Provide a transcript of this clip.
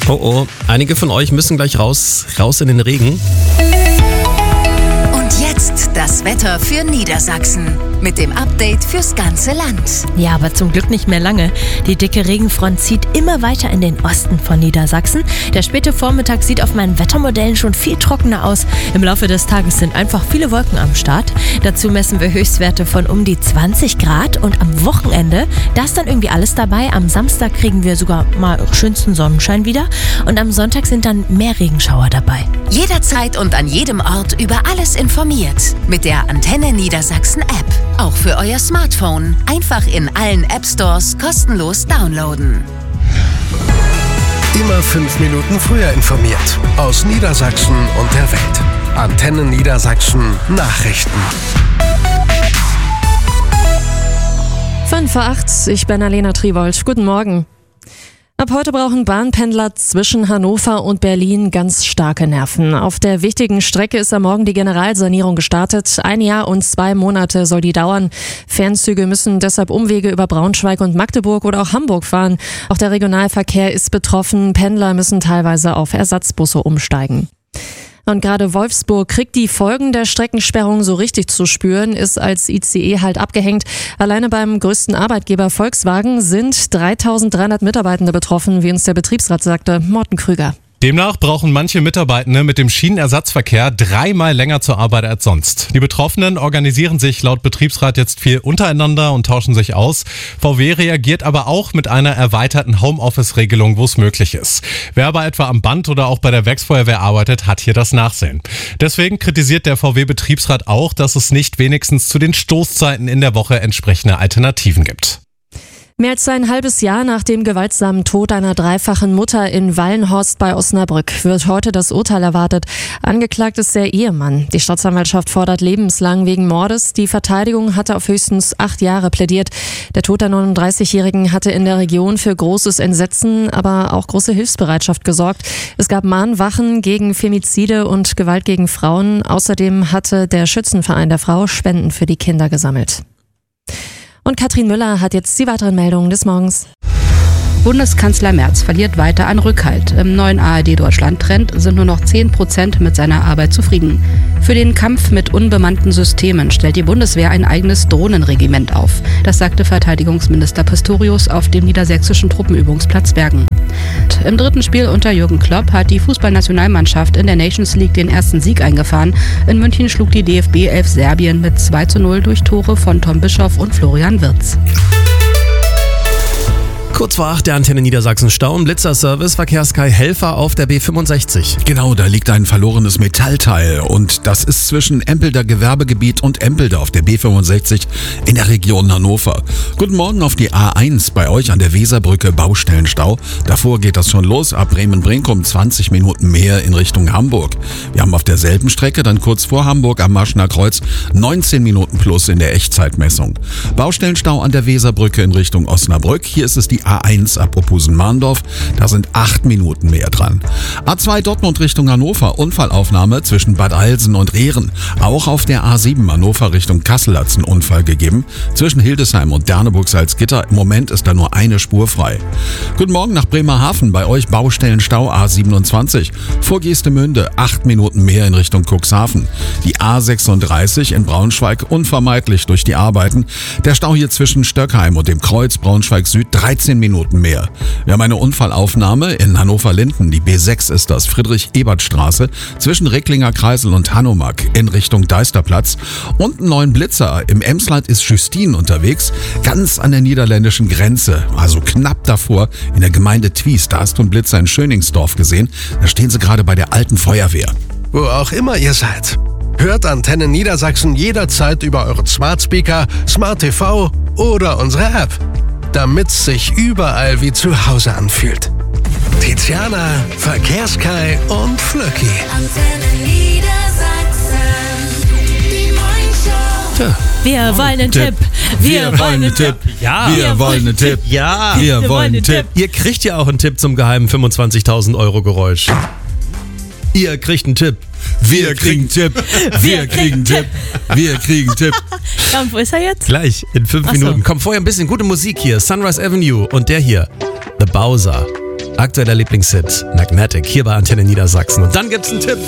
Oh oh, einige von euch müssen gleich raus in den Regen. Und jetzt das Wetter für Niedersachsen mit dem Update fürs ganze Land. Ja, aber zum Glück nicht mehr lange. Die dicke Regenfront zieht immer weiter in den Osten von Niedersachsen. Der späte Vormittag sieht auf meinen Wettermodellen schon viel trockener aus. Im Laufe des Tages sind einfach viele Wolken am Start. Dazu messen wir Höchstwerte von um die 20 Grad. Und am Wochenende, da ist dann irgendwie alles dabei. Am Samstag kriegen wir sogar mal schönsten Sonnenschein wieder. Und am Sonntag sind dann mehr Regenschauer dabei. Jederzeit und an jedem Ort über alles informiert. Mit der Antenne Niedersachsen App. Auch für euer Smartphone. Einfach in allen App-Stores kostenlos downloaden. Immer 5 Minuten früher informiert. Aus Niedersachsen und der Welt. Antenne Niedersachsen Nachrichten. 5:08, ich bin Alena Triwold. Guten Morgen. Ab heute brauchen Bahnpendler zwischen Hannover und Berlin ganz starke Nerven. Auf der wichtigen Strecke ist am Morgen die Generalsanierung gestartet. 1 Jahr und 2 Monate soll die dauern. Fernzüge müssen deshalb Umwege über Braunschweig und Magdeburg oder auch Hamburg fahren. Auch der Regionalverkehr ist betroffen. Pendler müssen teilweise auf Ersatzbusse umsteigen. Und gerade Wolfsburg kriegt die Folgen der Streckensperrung so richtig zu spüren, ist als ICE halt abgehängt. Alleine beim größten Arbeitgeber Volkswagen sind 3.300 Mitarbeitende betroffen, wie uns der Betriebsrat sagte. Morten Krüger. Demnach brauchen manche Mitarbeitende mit dem Schienenersatzverkehr 3-mal länger zur Arbeit als sonst. Die Betroffenen organisieren sich laut Betriebsrat jetzt viel untereinander und tauschen sich aus. VW reagiert aber auch mit einer erweiterten Homeoffice-Regelung, wo es möglich ist. Wer aber etwa am Band oder auch bei der Werksfeuerwehr arbeitet, hat hier das Nachsehen. Deswegen kritisiert der VW-Betriebsrat auch, dass es nicht wenigstens zu den Stoßzeiten in der Woche entsprechende Alternativen gibt. Mehr als ein halbes Jahr nach dem gewaltsamen Tod einer dreifachen Mutter in Wallenhorst bei Osnabrück wird heute das Urteil erwartet. Angeklagt ist der Ehemann. Die Staatsanwaltschaft fordert lebenslang wegen Mordes. Die Verteidigung hatte auf höchstens 8 Jahre plädiert. Der Tod der 39-Jährigen hatte in der Region für großes Entsetzen, aber auch große Hilfsbereitschaft gesorgt. Es gab Mahnwachen gegen Femizide und Gewalt gegen Frauen. Außerdem hatte der Schützenverein der Frau Spenden für die Kinder gesammelt. Und Katrin Müller hat jetzt die weiteren Meldungen des Morgens. Bundeskanzler Merz verliert weiter an Rückhalt. Im neuen ARD-Deutschland-Trend sind nur noch 10% mit seiner Arbeit zufrieden. Für den Kampf mit unbemannten Systemen stellt die Bundeswehr ein eigenes Drohnenregiment auf. Das sagte Verteidigungsminister Pistorius auf dem niedersächsischen Truppenübungsplatz Bergen. Im 3. Spiel unter Jürgen Klopp hat die Fußballnationalmannschaft in der Nations League den ersten Sieg eingefahren. In München schlug die DFB 11 Serbien mit 2:0 durch Tore von Tom Bischoff und Florian Wirtz. Kurz vor 8 der Antenne Niedersachsen Stau, Blitzerservice, Verkehrssky Helfer auf der B65. Genau, da liegt ein verlorenes Metallteil und das ist zwischen Empelder Gewerbegebiet und Empelde auf der B65 in der Region Hannover. Guten Morgen auf die A1 bei euch an der Weserbrücke, Baustellenstau. Davor geht das schon los, ab Bremen-Brinkum 20 Minuten mehr in Richtung Hamburg. Wir haben auf derselben Strecke dann kurz vor Hamburg am Marschner Kreuz 19 Minuten plus in der Echtzeitmessung. Baustellenstau an der Weserbrücke in Richtung Osnabrück. Hier ist es die A1 ab Opusen-Mahndorf, da sind 8 Minuten mehr dran. A2 Dortmund Richtung Hannover, Unfallaufnahme zwischen Bad Eilsen und Rehren. Auch auf der A7 Hannover Richtung Kassel hat es einen Unfall gegeben. Zwischen Hildesheim und Derneburg-Salzgitter, im Moment ist da nur eine Spur frei. Guten Morgen nach Bremerhaven, bei euch Baustellenstau A27. Vor Geestemünde 8 Minuten mehr in Richtung Cuxhaven. Die A36 in Braunschweig unvermeidlich durch die Arbeiten. Der Stau hier zwischen Stöckheim und dem Kreuz Braunschweig Süd 13 Minuten mehr. Wir haben eine Unfallaufnahme in Hannover-Linden, die B6 ist das, Friedrich-Ebert-Straße, zwischen Recklinger Kreisel und Hanomag in Richtung Deisterplatz. Und einen neuen Blitzer. Im Emsland ist Justine unterwegs, ganz an der niederländischen Grenze, also knapp davor in der Gemeinde Twies. Da hast du einen Blitzer in Schöningsdorf gesehen. Da stehen sie gerade bei der alten Feuerwehr. Wo auch immer ihr seid. Hört Antenne Niedersachsen jederzeit über euren Smart Speaker, Smart TV oder unsere App, damit's sich überall wie zu Hause anfühlt. Tiziana, Verkehrssky und Flöcki. Antenne Niedersachsen, die Morningshow. Wir wollen einen Tipp. Wir wollen einen Tipp. Ja. Wir wollen einen Tipp. Ja. Wir wollen einen Tipp. Ihr kriegt ja auch einen Tipp zum geheimen 25.000 Euro Geräusch. Ihr kriegt einen Tipp. Wir kriegen einen Tipp. Wir kriegen einen Tipp. Wir kriegen einen Tipp. Ja, und wo ist er jetzt? Gleich, in 5 Minuten. Kommt vorher ein bisschen gute Musik hier. Sunrise Avenue und der hier, The Bowser. Aktueller Lieblingshit, Magnetic, hier bei Antenne Niedersachsen. Und dann gibt's einen Tipp.